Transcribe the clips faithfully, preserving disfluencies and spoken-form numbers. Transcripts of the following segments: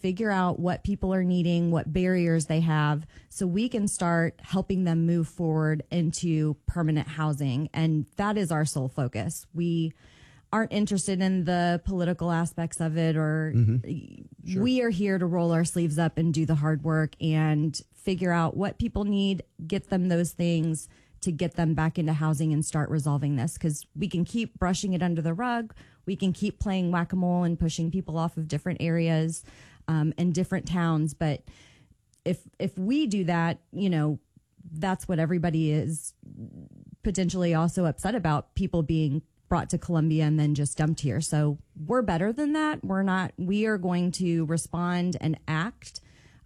figure out what people are needing, what barriers they have, so we can start helping them move forward into permanent housing. And that is our sole focus. We aren't interested in the political aspects of it, or mm-hmm. sure. We are here to roll our sleeves up and do the hard work and figure out what people need, get them those things to get them back into housing and start resolving this, because we can keep brushing it under the rug. We can keep playing whack-a-mole and pushing people off of different areas um, and different towns. But if if we do that, you know, that's what everybody is potentially also upset about, people being brought to Columbia and then just dumped here. So we're better than that. We're not, we are going to respond and act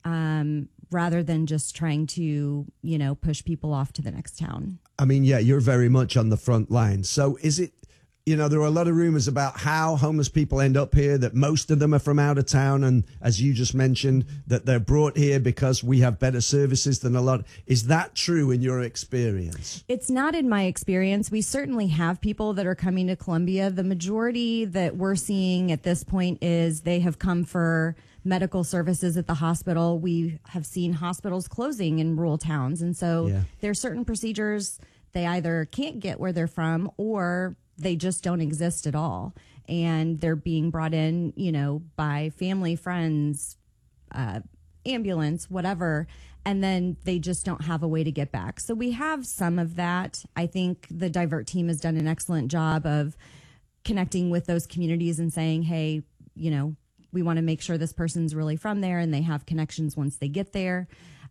um, rather than just trying to, you know, push people off to the next town. I mean, yeah, you're very much on the front line. So is it, you know, there are a lot of rumors about how homeless people end up here, that most of them are from out of town. And as you just mentioned, that they're brought here because we have better services than a lot. Is that true in your experience? It's not in my experience. We certainly have people that are coming to Columbia. The majority that we're seeing at this point is they have come for medical services at the hospital. We have seen hospitals closing in rural towns. And so yeah. there are certain procedures they either can't get where they're from, or they just don't exist at all. And they're being brought in, you know, by family, friends, uh, ambulance, whatever. And then they just don't have a way to get back. So we have some of that. I think the Divert team has done an excellent job of connecting with those communities and saying, hey, you know, we want to make sure this person's really from there and they have connections once they get there.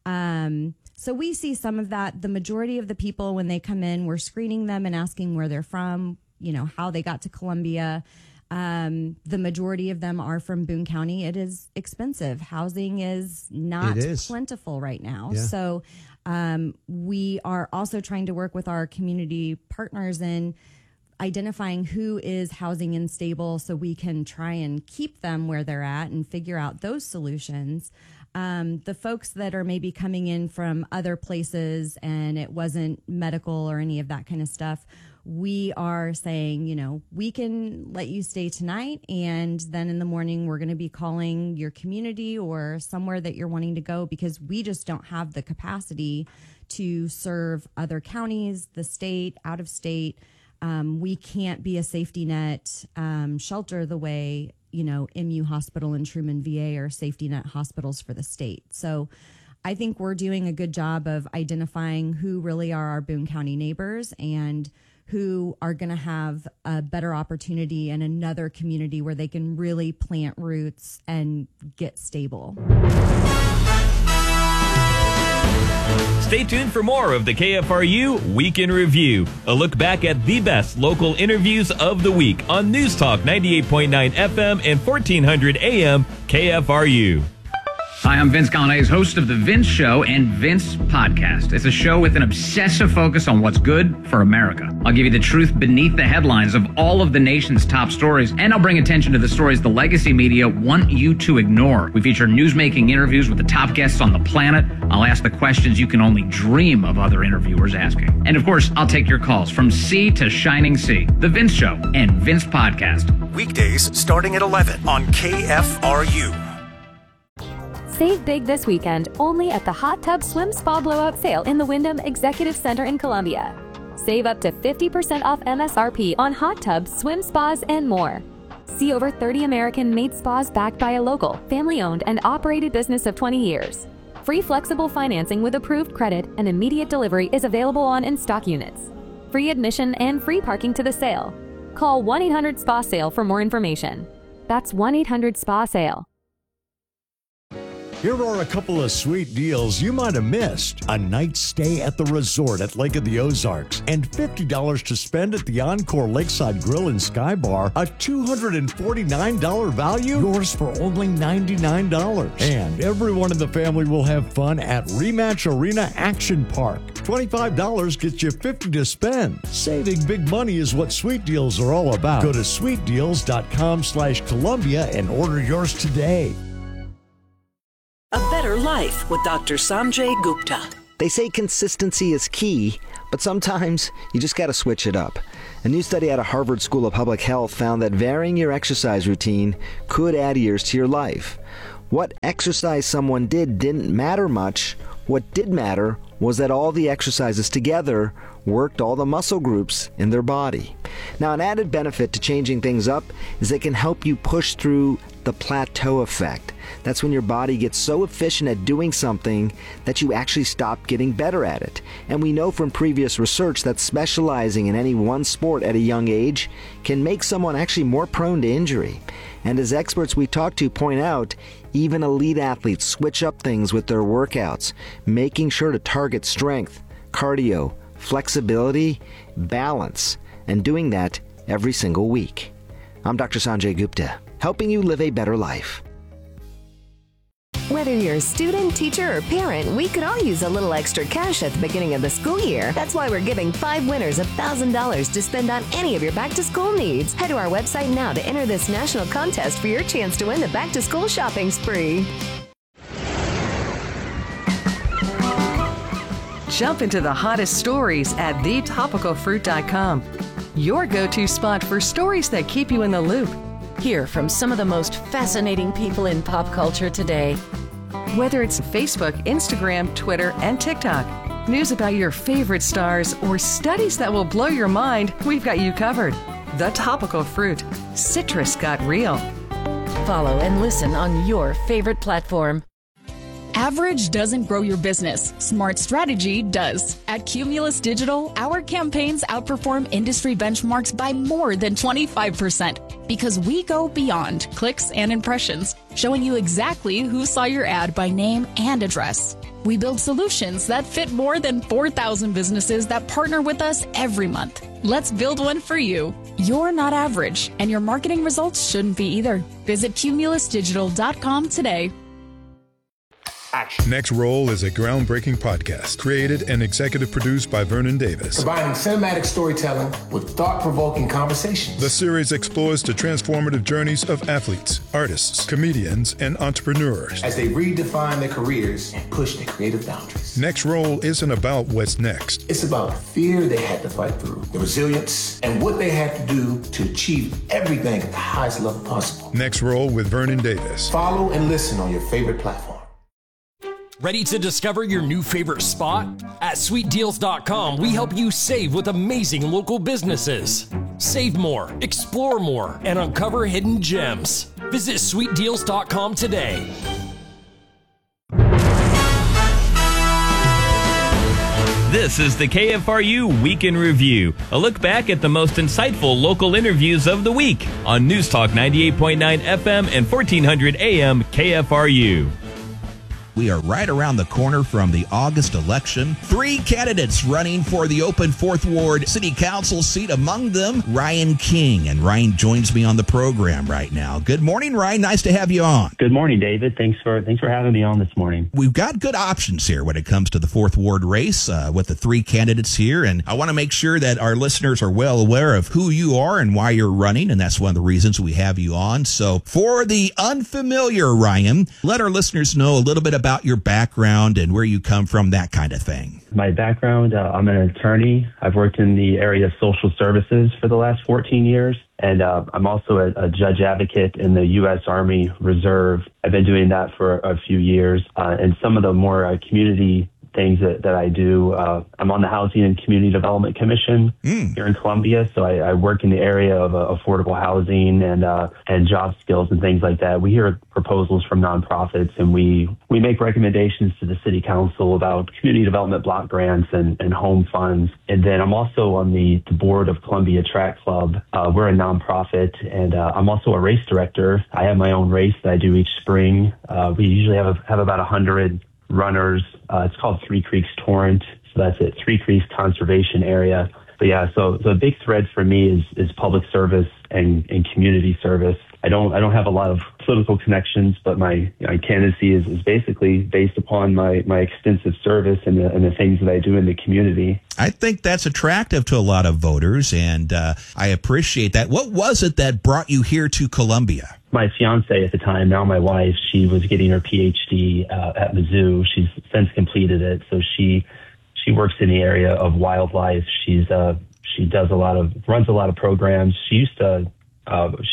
Um, so we see some of that. The majority of the people, when they come in, we're screening them and asking where they're from, you know, how they got to Columbia. Um, the majority of them are from Boone County. It is expensive. Housing is not is. plentiful right now. Yeah. So um, we are also trying to work with our community partners in identifying who is housing unstable so we can try and keep them where they're at and figure out those solutions. Um, the folks that are maybe coming in from other places and it wasn't medical or any of that kind of stuff, we are saying, you know, we can let you stay tonight, and then in the morning we're going to be calling your community or somewhere that you're wanting to go, because we just don't have the capacity to serve other counties, the state, out of state. Um, we can't be a safety net um, shelter the way, you know, M U Hospital and Truman V A are safety net hospitals for the state. So I think we're doing a good job of identifying who really are our Boone County neighbors and who are going to have a better opportunity in another community where they can really plant roots and get stable. Stay tuned for more of the K F R U Week in Review, a look back at the best local interviews of the week on News Talk ninety-eight point nine F M and fourteen hundred A M K F R U. Hi, I'm Vince Gallane's host of The Vince Show and Vince Podcast. It's a show with an obsessive focus on what's good for America. I'll give you the truth beneath the headlines of all of the nation's top stories, and I'll bring attention to the stories the legacy media want you to ignore. We feature news-making interviews with the top guests on the planet. I'll ask the questions you can only dream of other interviewers asking. And of course, I'll take your calls from sea to shining sea. The Vince Show and Vince Podcast. Weekdays starting at eleven on K F R U. Save big this weekend only at the Hot Tub Swim Spa Blowout Sale in the Wyndham Executive Center in Columbia. Save up to fifty percent off M S R P on hot tubs, swim spas, and more. See over thirty American-made spas backed by a local, family-owned, and operated business of twenty years. Free flexible financing with approved credit and immediate delivery is available on in-stock units. Free admission and free parking to the sale. Call one eight hundred S P A SALE for more information. That's one eight hundred S P A SALE. Here are a couple of sweet deals you might have missed. A night stay at the resort at Lake of the Ozarks and fifty dollars to spend at the Encore Lakeside Grill and Sky Bar. A two hundred forty-nine dollars value, yours for only ninety-nine dollars. And everyone in the family will have fun at Rematch Arena Action Park. twenty-five dollars gets you fifty dollars to spend. Saving big money is what Sweet Deals are all about. Go to sweet deals dot com slash Columbia and order yours today. A Better Life with Doctor Sanjay Gupta. They say consistency is key, but sometimes you just got to switch it up. A new study out of Harvard School of Public Health found that varying your exercise routine could add years to your life. What exercise someone did didn't matter much. What did matter was that all the exercises together worked all the muscle groups in their body. Now, an added benefit to changing things up is they can help you push through the plateau effect. That's when your body gets so efficient at doing something that you actually stop getting better at it. And we know from previous research that specializing in any one sport at a young age can make someone actually more prone to injury. And as experts we talk to point out, even elite athletes switch up things with their workouts, making sure to target strength, cardio, flexibility, balance, and doing that every single week. I'm Doctor Sanjay Gupta, helping you live a better life. Whether you're a student, teacher, or parent, we could all use a little extra cash at the beginning of the school year. That's why we're giving five winners one thousand dollars to spend on any of your back-to-school needs. Head to our website now to enter this national contest for your chance to win the back-to-school shopping spree. Jump into the hottest stories at the topical fruit dot com. Your go-to spot for stories that keep you in the loop. Hear from some of the most fascinating people in pop culture today. Whether it's Facebook, Instagram, Twitter, and TikTok, news about your favorite stars, or studies that will blow your mind, we've got you covered. The Topical Fruit. Citrus got real. Follow and listen on your favorite platform. Average doesn't grow your business. Smart strategy does. At Cumulus Digital, our campaigns outperform industry benchmarks by more than twenty-five percent because we go beyond clicks and impressions, showing you exactly who saw your ad by name and address. We build solutions that fit more than four thousand businesses that partner with us every month. Let's build one for you. You're not average, and your marketing results shouldn't be either. Visit cumulus digital dot com today. Action. Next Roll is a groundbreaking podcast created and executive produced by Vernon Davis. Combining cinematic storytelling with thought-provoking conversations. The series explores the transformative journeys of athletes, artists, comedians, and entrepreneurs as they redefine their careers and push their creative boundaries. Next Roll isn't about what's next. It's about the fear they had to fight through, the resilience, and what they had to do to achieve everything at the highest level possible. Next Roll with Vernon Davis. Follow and listen on your favorite platform. Ready to discover your new favorite spot? At sweet deals dot com, we help you save with amazing local businesses. Save more, explore more, and uncover hidden gems. Visit sweet deals dot com today. This is the K F R U Week in Review, a look back at the most insightful local interviews of the week on News Talk ninety-eight point nine F M and fourteen hundred A M K F R U. We are right around the corner from the August election. Three candidates running for the open Fourth Ward City Council seat, among them Ryan King. And Ryan joins me on the program right now. Good morning, Ryan. Nice to have you on. Good morning, David. Thanks for thanks for having me on this morning. We've got good options here when it comes to the Fourth Ward race uh, with the three candidates here. And I want to make sure that our listeners are well aware of who you are and why you're running. And that's one of the reasons we have you on. So for the unfamiliar, Ryan, let our listeners know a little bit about your background and where you come from, that kind of thing. My background, uh, I'm an attorney. I've worked in the area of social services for the last fourteen years. And uh, I'm also a, a judge advocate in the U S Army Reserve. I've been doing that for a few years. Uh, and some of the more uh, community things that, that I do, uh, I'm on the Housing and Community Development Commission mm. here in Columbia. So I, I work in the area of uh, affordable housing and uh, and job skills and things like that. We hear proposals from nonprofits, and we, we make recommendations to the city council about community development block grants and, and home funds. And then I'm also on the, the board of Columbia Track Club. Uh, we're a nonprofit, and uh, I'm also a race director. I have my own race that I do each spring. Uh, we usually have, a, have about one hundred runners. Uh, it's called Three Creeks Torrent. So that's at Three Creeks Conservation Area. But yeah, so, so a big thread for me is, is public service and, and community service. I don't, I don't have a lot of political connections, but my, my candidacy is, is basically based upon my, my extensive service and the, and the things that I do in the community. I think that's attractive to a lot of voters, and uh, I appreciate that. What was it that brought you here to Columbia? My fiance at the time, now my wife, she was getting her P H D uh, at Mizzou. She's since completed it, so she she works in the area of wildlife. She's uh, she does a lot of runs a lot of programs. She used to uh, she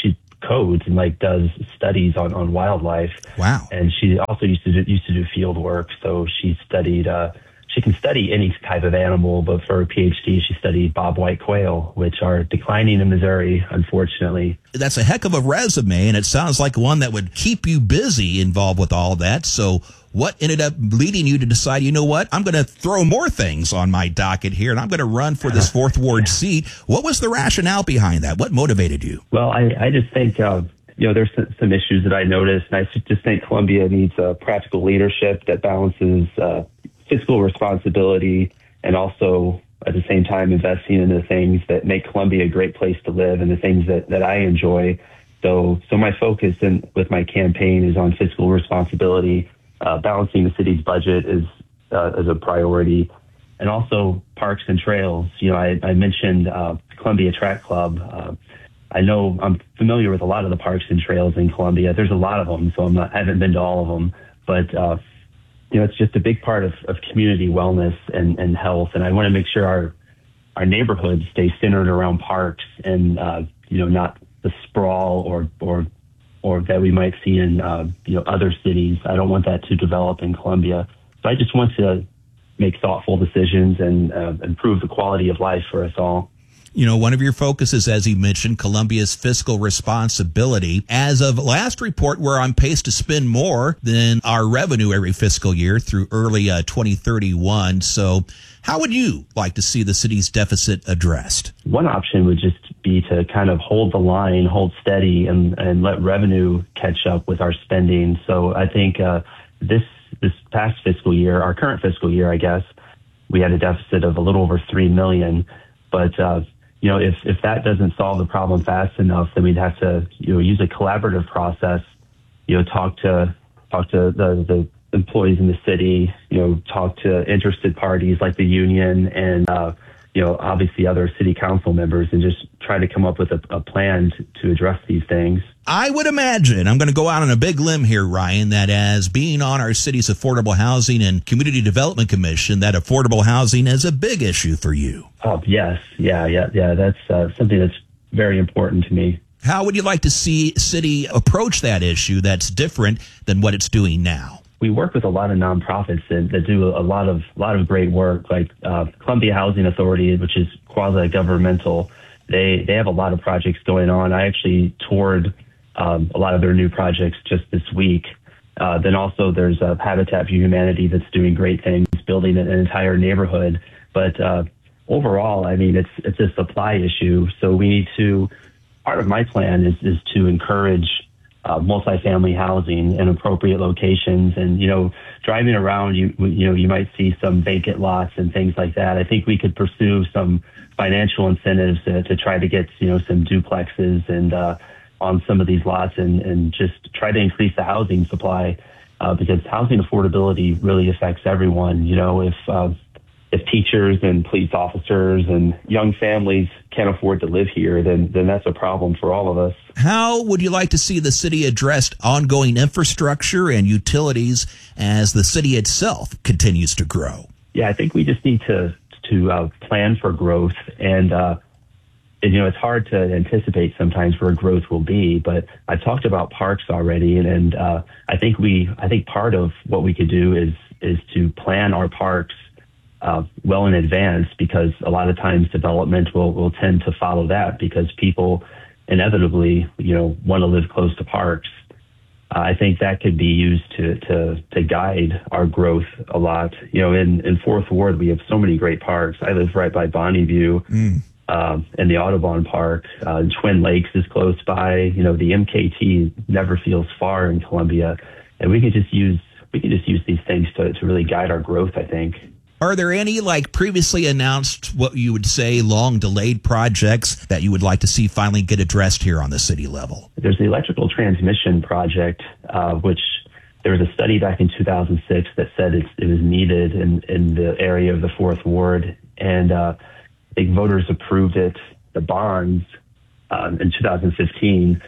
codes and like does studies on, on wildlife. Wow. And she also used to do, used to do field work. So she studied, uh, she can study any type of animal, but for her PhD, she studied bobwhite quail, which are declining in Missouri, unfortunately. That's a heck of a resume, and it sounds like one that would keep you busy involved with all that. So what ended up leading you to decide, you know what, I'm going to throw more things on my docket here, and I'm going to run for this fourth ward seat? What was the rationale behind that? What motivated you? Well, I, I just think, uh, you know, there's some issues that I noticed, and I just think Columbia needs a practical leadership that balances uh, fiscal responsibility and also at the same time investing in the things that make Columbia a great place to live and the things that, that I enjoy. So, so my focus in, with my campaign is on fiscal responsibility. Uh, balancing the city's budget is uh, is a priority, and also parks and trails. You know, I, I mentioned uh, Columbia Track Club. Uh, I know I'm familiar with a lot of the parks and trails in Columbia. There's a lot of them, so I'm not, I haven't been to all of them, but uh, you know, it's just a big part of, of community wellness and, and health. And I want to make sure our our neighborhoods stay centered around parks and uh, you know, not the sprawl or or or that we might see in, uh, you know, other cities. I don't want that to develop in Columbia. So I just want to make thoughtful decisions and uh, improve the quality of life for us all. You know, one of your focuses, as you mentioned, Columbia's fiscal responsibility. As of last report, we're on pace to spend more than our revenue every fiscal year through early uh, twenty thirty-one. So how would you like to see the city's deficit addressed? One option would just be to kind of hold the line, hold steady, and, and let revenue catch up with our spending. So I think uh, this this past fiscal year, our current fiscal year, I guess, we had a deficit of a little over three million dollars. But uh, you know, if, if that doesn't solve the problem fast enough, then we'd have to, you know, use a collaborative process, you know, talk to, talk to the, the employees in the city, you know, talk to interested parties like the union and, uh, you know, obviously other city council members, and just try to come up with a, a plan to, to address these things. I would imagine, I'm going to go out on a big limb here, Ryan, that as being on our city's Affordable Housing and Community Development Commission, that affordable housing is a big issue for you. Oh, yes. Yeah, yeah, yeah. That's uh, something that's very important to me. How would you like to see city approach that issue that's different than what it's doing now? We work with a lot of nonprofits that, that do a lot of lot of great work, like uh, Columbia Housing Authority, which is quasi-governmental. They they have a lot of projects going on. I actually toured um, a lot of their new projects just this week. Uh, then also there's uh, Habitat for Humanity that's doing great things, building an entire neighborhood. But uh, overall, I mean, it's it's a supply issue. So we need to. Part of my plan is is to encourage Uh, multifamily housing in appropriate locations. And, you know, driving around, you you know, you might see some vacant lots and things like that. I think we could pursue some financial incentives to, to try to get, you know, some duplexes and uh, on some of these lots and, and just try to increase the housing supply uh, because housing affordability really affects everyone. You know, if uh, if teachers and police officers and young families can't afford to live here, then then that's a problem for all of us. How would you like to see the city address ongoing infrastructure and utilities as the city itself continues to grow? Yeah, I think we just need to to uh, plan for growth, and, uh, and you know, it's hard to anticipate sometimes where growth will be. But I've talked about parks already, and, and uh, I think we I think part of what we could do is is to plan our parks Uh, well in advance, because a lot of times development will, will tend to follow that because people inevitably, you know, want to live close to parks. Uh, I think that could be used to, to, to guide our growth a lot. You know, in, in Fourth Ward, we have so many great parks. I live right by Bonneview mm. um, and the Audubon Park. Uh, Twin Lakes is close by. You know, the M K T never feels far in Columbia. And we could just use, we could just use these things to, to really guide our growth, I think. Are there any, like previously announced, what you would say, long delayed projects that you would like to see finally get addressed here on the city level? There's the electrical transmission project, uh, which there was a study back in two thousand six that said it's, it was needed in, in the area of the Fourth Ward. And uh, I think voters approved it, the bonds, um, in two thousand fifteen.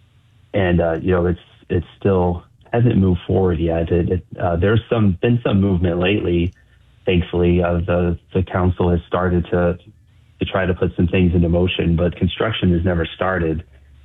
And, uh, you know, it's it's still hasn't moved forward yet. It, it, uh, there's some been some movement lately. Thankfully, uh, the, the council has started to to try to put some things into motion, but construction has never started.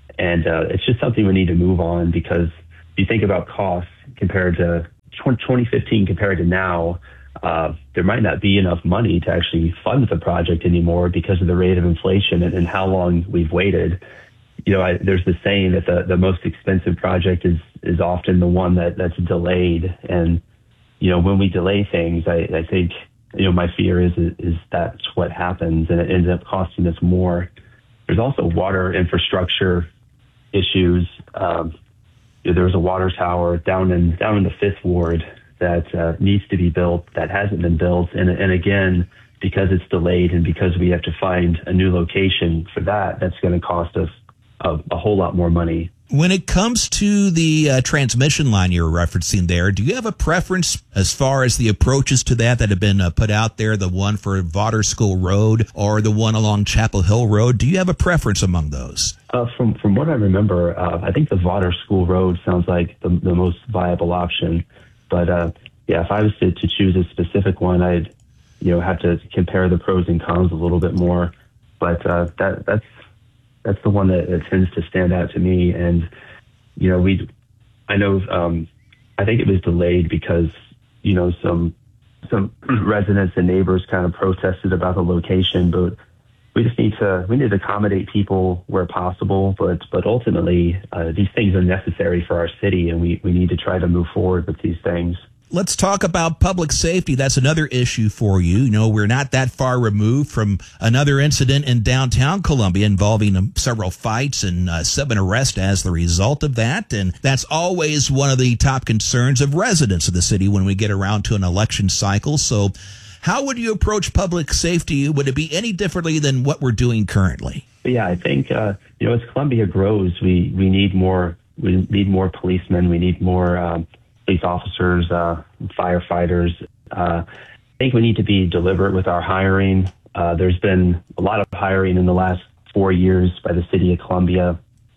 And uh, it's just something we need to move on, because if you think about costs compared to twenty fifteen compared to now, uh, there might not be enough money to actually fund the project anymore because of the rate of inflation and, and how long we've waited. You know, I, there's the saying that the, the most expensive project is, is often the one that, that's delayed. And, you know, when we delay things, I, I think, you know, my fear is, is that's what happens, and it ends up costing us more. There's also water infrastructure issues. Um, you know, there was a water tower down in, down in the Fifth Ward that uh, needs to be built that hasn't been built. And, and again, because it's delayed and because we have to find a new location for that, that's going to cost us A, a whole lot more money. When it comes to the uh, transmission line you're referencing there, do you have a preference as far as the approaches to that that have been uh, put out there, the one for Vawter School Road or the one along Chapel Hill Road? Do you have a preference among those? Uh, from from what I remember, uh, I think the Vawter School Road sounds like the, the most viable option. But uh, yeah, if I was to, to choose a specific one, I'd you know have to compare the pros and cons a little bit more. But uh, that that's That's the one that, that tends to stand out to me. And, you know, we, I know, um, I think it was delayed because, you know, some, some residents and neighbors kind of protested about the location, but we just need to, we need to accommodate people where possible. But, but ultimately, uh, these things are necessary for our city, and we, we need to try to move forward with these things. Let's talk about public safety. That's another issue for you. You know, we're not that far removed from another incident in downtown Columbia involving um, several fights and uh, seven arrests as the result of that. And that's always one of the top concerns of residents of the city when we get around to an election cycle. So how would you approach public safety? Would it be any differently than what we're doing currently? Yeah, I think, uh, you know, as Columbia grows, we, we need more, we need more policemen. We need more, um, police officers, uh, firefighters. Uh, I think we need to be deliberate with our hiring. Uh, there's been a lot of hiring in the last four years by the city of Columbia.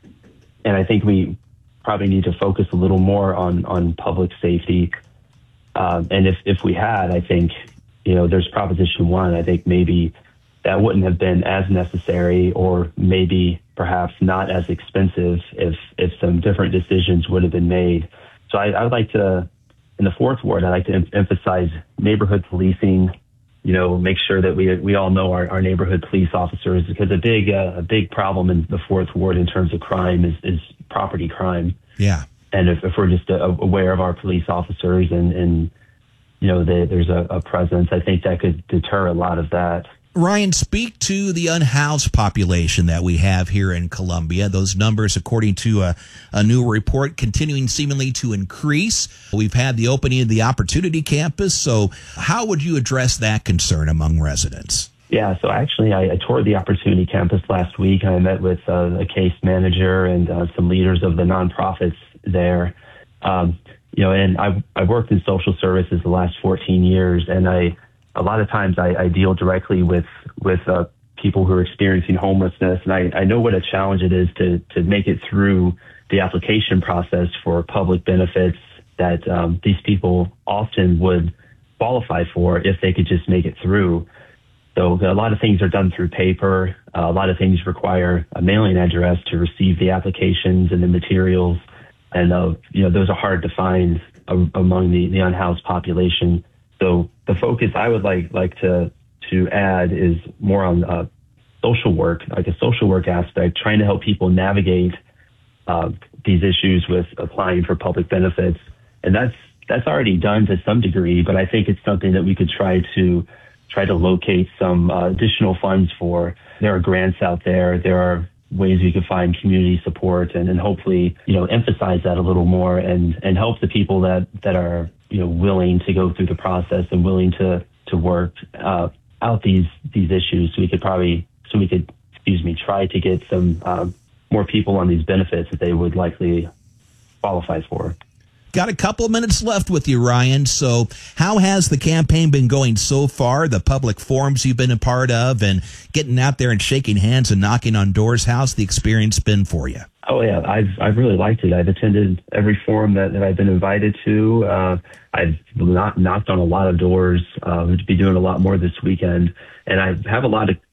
And I think we probably need to focus a little more on, on public safety. Uh, and if, if we had, I think, you know, there's Proposition One. I think maybe that wouldn't have been as necessary, or maybe perhaps not as expensive if, if some different decisions would have been made. So I, I would like to, in the Fourth Ward, I'd like to em- emphasize neighborhood policing. You know, make sure that we we all know our, our neighborhood police officers, because a big uh, a big problem in the Fourth Ward in terms of crime is, is property crime. Yeah. And if, if we're just uh, aware of our police officers and, and you know, they, there's a, a presence, I think that could deter a lot of that. Ryan, speak to the unhoused population that we have here in Columbia. Those numbers, according to a, a new report, continuing seemingly to increase. We've had the opening of the Opportunity Campus. So how would you address that concern among residents? Yeah, so actually I, I toured the Opportunity Campus last week. I met with uh, a case manager and uh, some leaders of the nonprofits there. Um, you know, and I, I worked in social services the last fourteen years, and I a lot of times I, I deal directly with with uh, people who are experiencing homelessness, and I, I know what a challenge it is to to make it through the application process for public benefits that um, these people often would qualify for if they could just make it through. So a lot of things are done through paper. Uh, a lot of things require a mailing address to receive the applications and the materials, and uh, you know those are hard to find uh, among the, the unhoused population. So the focus I would like like to to add is more on uh, social work, like a social work aspect, trying to help people navigate uh, these issues with applying for public benefits. And that's that's already done to some degree, but I think it's something that we could try to try to locate some uh, additional funds for. There are grants out there. There are ways we could find community support, and, and hopefully, you know, emphasize that a little more and, and help the people that, that are, you know, willing to go through the process and willing to, to work uh, out these, these issues. So we could probably, so we could, excuse me, try to get some um, more people on these benefits that they would likely qualify for. Got a couple of minutes left with you, Ryan. So how has the campaign been going so far? The public forums you've been a part of and getting out there and shaking hands and knocking on doors. How's the experience been for you? Oh, yeah, I've I've really liked it. I've attended every forum that, that I've been invited to. Uh, I've not knocked on a lot of doors. Uh, to be doing a lot more this weekend. And I have a lot of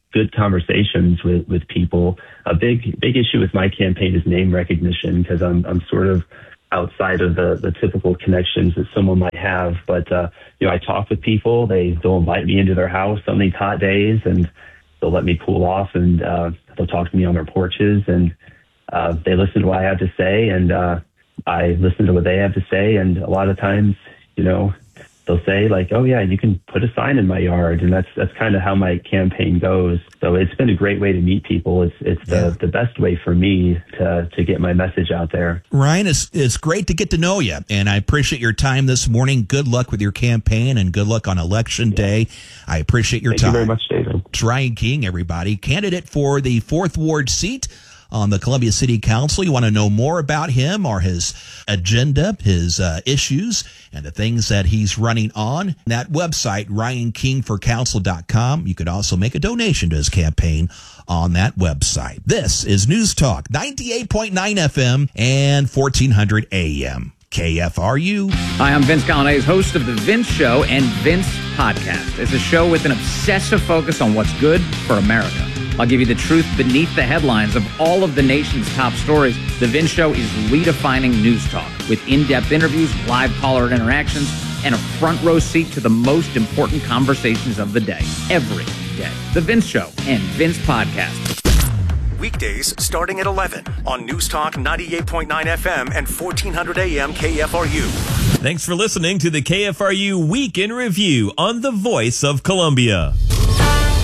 good conversations with, with people. A big, big issue with my campaign is name recognition, because I'm, I'm sort of outside of the, the typical connections that someone might have. But, uh, you know, I talk with people. They, they'll invite me into their house on these hot days, and they'll let me cool off, and uh, they'll talk to me on their porches, and uh, they listen to what I have to say, and uh, I listen to what they have to say. And a lot of times, you know, they'll say like, oh yeah, you can put a sign in my yard. And that's, that's kind of how my campaign goes. So it's been a great way to meet people. It's, it's the, yeah. the best way for me to, to get my message out there. Ryan, it's, it's great to get to know you, and I appreciate your time this morning. Good luck with your campaign, and good luck on election yeah. day. I appreciate your Thank time. Thank you very much, David. It's Ryan King, everybody, candidate for the fourth Ward seat on the Columbia City Council. You want to know more about him or his agenda, his uh, issues, and the things that he's running on, that website, ryan king for council dot com. You could also make a donation to his campaign on that website. This is News Talk, ninety-eight point nine F M and fourteen hundred A M. K F R U. Hi, I'm Vince Gallaneys, host of The Vince Show and Vince Podcast. It's a show with an obsessive focus on what's good for America. I'll give you the truth beneath the headlines of all of the nation's top stories. The Vince Show is redefining news talk with in-depth interviews, live caller interactions, and a front row seat to the most important conversations of the day, every day. The Vince Show and Vince Podcast. Weekdays starting at eleven on News Talk ninety-eight point nine F M and fourteen hundred A M K F R U. Thanks for listening to the K F R U Week in Review on the Voice of Columbia.